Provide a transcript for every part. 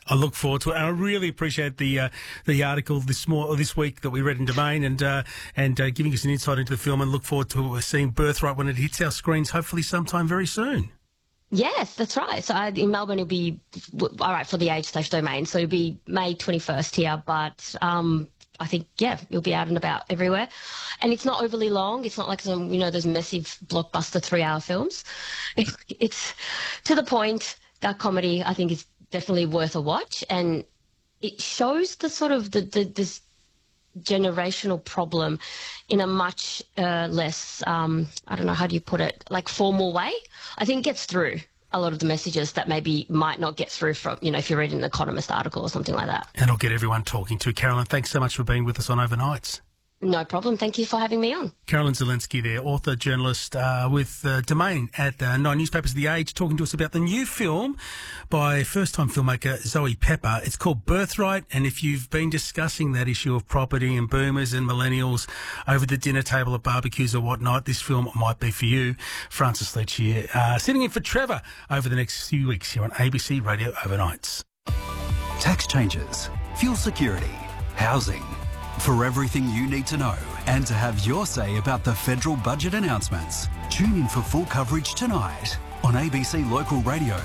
I look forward to it, and I really appreciate the article this week that we read in Domain, and giving us an insight into the film. And look forward to seeing Birthright when it hits our screens, hopefully sometime very soon. Yes, that's right. So in Melbourne, it'll be all right for the Age/Domain. So it'll be May 21st here, but I think it'll be out and about everywhere. And it's not overly long. It's not like those massive blockbuster 3-hour films. It's to the point. That comedy, I think, is definitely worth a watch, and it shows the sort of this generational problem in a much less, I don't know, how do you put it, like formal way. I think it gets through a lot of the messages that maybe might not get through from, if you're reading an Economist article or something like that. And it'll get everyone talking to. Carolyn, thanks so much for being with us on Overnights. No problem. Thank you for having me on. Carolyn Zielinski there, author, journalist with Domain at 9 Newspapers of the Age, talking to us about the new film by first-time filmmaker Zoe Pepper. It's called Birthright, and if you've been discussing that issue of property and boomers and millennials over the dinner table at barbecues or whatnot, this film might be for you. Francis Leach here, sitting in for Trevor over the next few weeks here on ABC Radio Overnights. Tax changes, fuel security, housing. For everything you need to know and to have your say about the federal budget announcements, tune in for full coverage tonight on ABC Local Radio.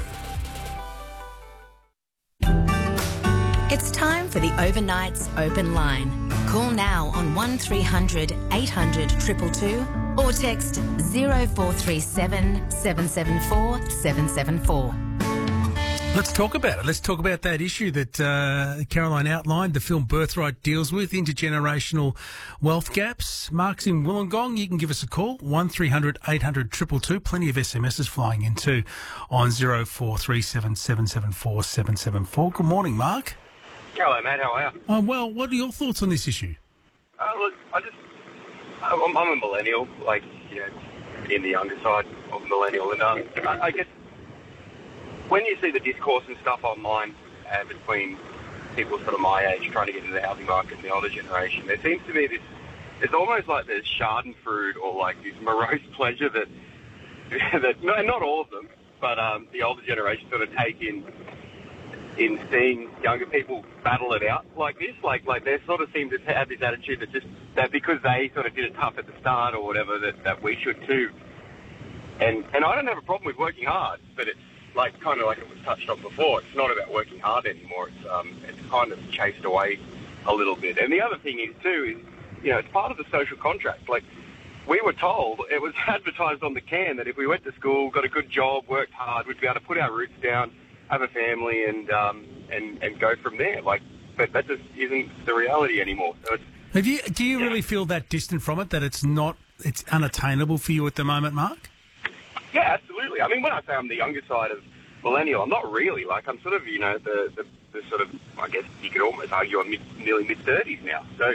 It's time for the Overnights Open Line. Call now on 1300 800 222 or text 0437 774 774. Let's talk about it. Let's talk about that issue that Caroline outlined. The film Birthright deals with intergenerational wealth gaps. Mark's in Wollongong. You can give us a call, 1300 800 222. Plenty of SMSs flying in too on 0437 774 774. Good morning, Mark. Hello, mate. How are you? Well, what are your thoughts on this issue? Look, I'm a millennial, in the younger side of millennial, and I guess when you see the discourse and stuff online between people sort of my age trying to get into the housing market and the older generation, there seems to be this, it's almost like there's schadenfreude or like this morose pleasure that not all of them, but the older generation sort of take in seeing younger people battle it out like this. Like they sort of seem to have this attitude that because they sort of did it tough at the start or whatever, that we should too. And I don't have a problem with working hard, but it's kind of like it was touched on before. It's not about working hard anymore. It's kind of chased away a little bit. And the other thing is too it's part of the social contract. Like we were told, it was advertised on the can that if we went to school, got a good job, worked hard, we'd be able to put our roots down, have a family, and go from there. But that just isn't the reality anymore. So do you really feel that distant from it, that it's unattainable for you at the moment, Mark? Yeah, absolutely. I mean, when I say I'm the younger side of millennial, I'm not really. I'm sort of, the sort of, I guess you could almost argue I'm nearly mid-30s now. So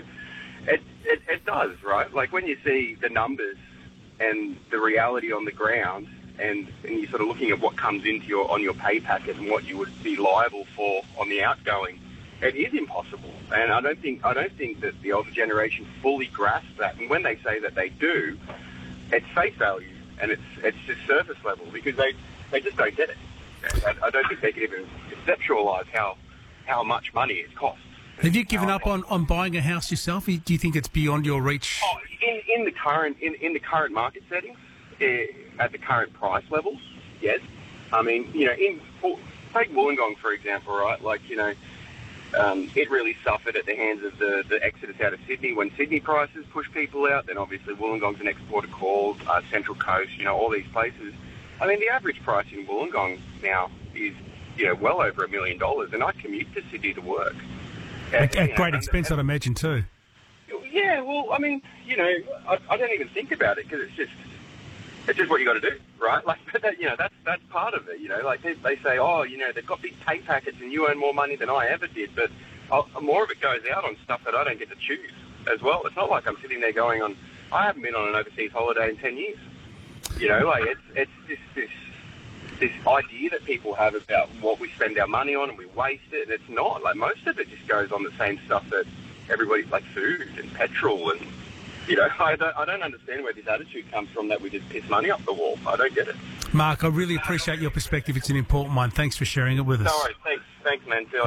it does, right? Like when you see the numbers and the reality on the ground, and you're sort of looking at what comes into on your pay packet and what you would be liable for on the outgoing, it is impossible. And I don't think that the older generation fully grasps that. And when they say that they do, it's face value. And it's just surface level because they just don't get it. I don't think they can even conceptualise how much money it costs. Have you given up on buying a house yourself? Do you think it's beyond your reach? Oh, in the current market settings, at the current price levels, yes. I mean, take Wollongong for example, right? It really suffered at the hands of the exodus out of Sydney. When Sydney prices push people out, then obviously Wollongong's an exporter call, Central Coast, all these places. I mean, the average price in Wollongong now is, well over $1 million, and I commute to Sydney to work. At great expense, I'd imagine, too. Yeah, well, I mean, I don't even think about it because it's just what you got to do, right? That's part of it, they say, they've got big pay packets and you earn more money than I ever did, but more of it goes out on stuff that I don't get to choose as well. It's not like I'm sitting there going on, I haven't been on an overseas holiday in 10 years. It's just this idea that people have about what we spend our money on and we waste it, and it's not. Most of it just goes on the same stuff that everybody's food and petrol and I don't understand where this attitude comes from that we just piss money up the wall. I don't get it. Mark, I really appreciate your perspective. It's an important one. Thanks for sharing it with us. No worries. Thanks, man.